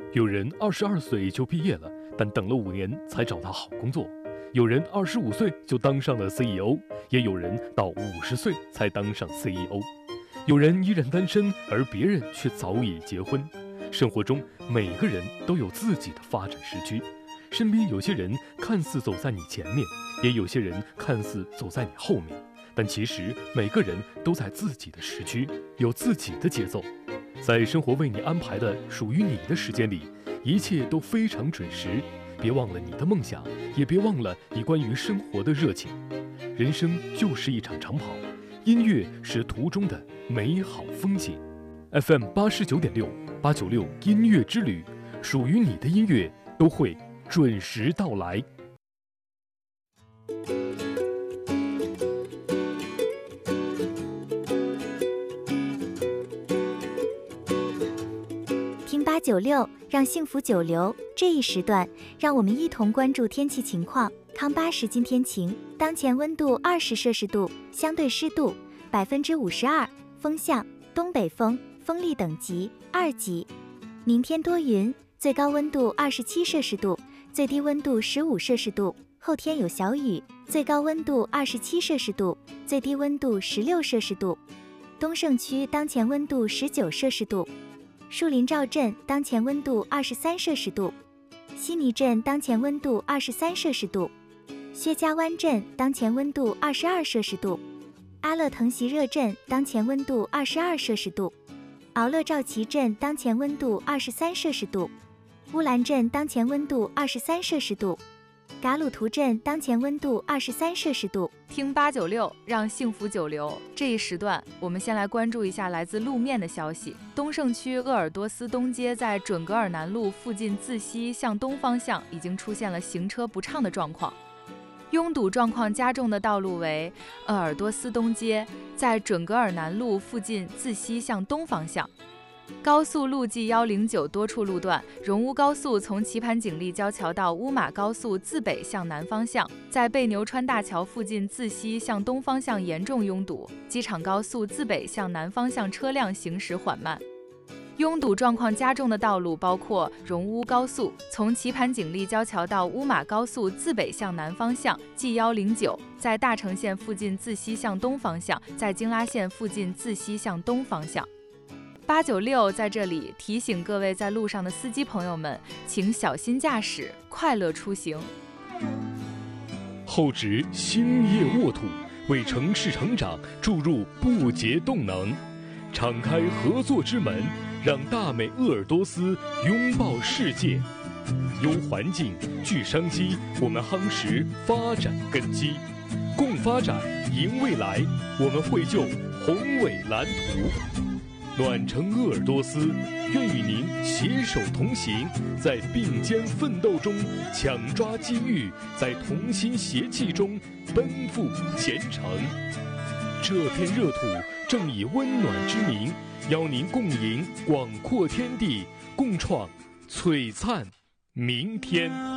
有人22岁就毕业了，但等了5年才找到好工作；有人25岁就当上了 CEO， 也有人到50岁才当上 CEO。有人依然单身，而别人却早已结婚。生活中每个人都有自己的发展时区，身边有些人看似走在你前面，也有些人看似走在你后面，但其实每个人都在自己的时区，有自己的节奏。在生活为你安排的属于你的时间里，一切都非常准时。别忘了你的梦想，也别忘了你关于生活的热情。人生就是一场长跑，音乐是途中的美好风景。FM 89.6 896音乐之旅，属于你的音乐都会准时到来。 听896，让幸福久留。这一时段，让我们一同关注天气情况。康巴时今天晴，当前温度20摄氏度，相对湿度52%，风向东北风，风力等级2级。明天多云，最高温度27摄氏度，最低温度15摄氏度。后天有小雨，最高温度27摄氏度，最低温度16摄氏度。东胜区当前温度19摄氏度。树林赵镇当前温度23摄氏度，悉尼镇当前温度23摄氏度，薛家湾镇当前温度22摄氏度，阿勒腾席热镇当前温度22摄氏度，敖勒赵旗镇当前温度23摄氏度，乌兰镇当前温度23摄氏度，嘎鲁图镇当前温度23摄氏度。 听896，让幸福久留。这一时段，我们先来关注一下来自路面的消息。东胜区鄂尔多斯东街在准噶尔南路附近自西向东方向已经出现了行车不畅的状况，拥堵状况加重的道路为鄂尔多斯东街在准噶尔南路附近自西向东方向。高速路 G109 多处路段，荣乌高速从棋盘锦丽交桥到乌马高速自北向南方向，在贝牛川大桥附近自西向东方向严重拥堵，机场高速自北向南方向车辆行驶缓慢。拥堵状况加重的道路包括荣乌高速从棋盘锦丽交桥到乌马高速自北向南方向 G109， 在大城线附近自西向东方向，在京拉线附近自西向东方向。896在这里提醒各位在路上的司机朋友们，请小心驾驶，快乐出行。 厚植兴业沃土，为城市成长注入不竭动能，敞开合作之门，让大美鄂尔多斯拥抱世界。优环境聚商机，我们夯实发展根基，共发展赢未来，我们绘就宏伟蓝图。暖城鄂尔多斯，愿与您携手同行，在并肩奋斗中抢抓机遇，在同心协气中奔赴前程。这片热土正以温暖之名，邀您共迎广阔天地，共创璀璨明天。